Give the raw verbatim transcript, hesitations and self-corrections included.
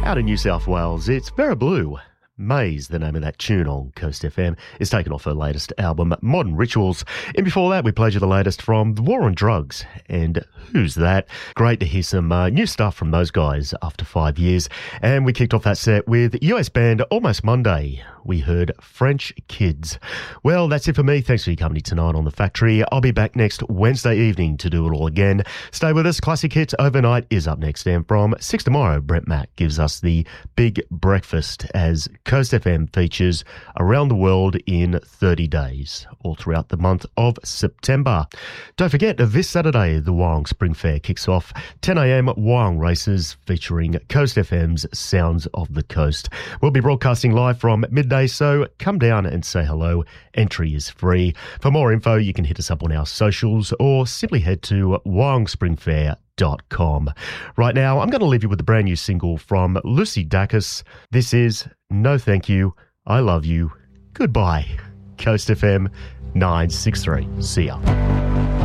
Out in New South Wales, it's Vera Blue. Maze, the name of that tune on Coast F M, is taken off her latest album, Modern Rituals. And before that, we played you the latest from The War on Drugs. And Who's That? Great to hear some uh, new stuff from those guys after five years. And we kicked off that set with U S band Almost Monday. We heard French Kids. Well, that's it for me. Thanks for your company tonight on The Factory. I'll be back next Wednesday evening to do it all again. Stay with us. Classic Hits Overnight is up next. And from six tomorrow, Brent Mack gives us the Big Breakfast as Coast F M features around the world in thirty days, all throughout the month of September. Don't forget, this Saturday, the Wyong Spring Fair kicks off. ten a.m. Wyong races featuring Coast F M's Sounds of the Coast. We'll be broadcasting live from midday, so come down and say hello. Entry is free. For more info, you can hit us up on our socials or simply head to wyong spring fair dot com. Right now, I'm going to leave you with a brand new single from Lucy Dacus. This is No Thank You, I Love You, Goodbye. Coast F M nine six three. See ya.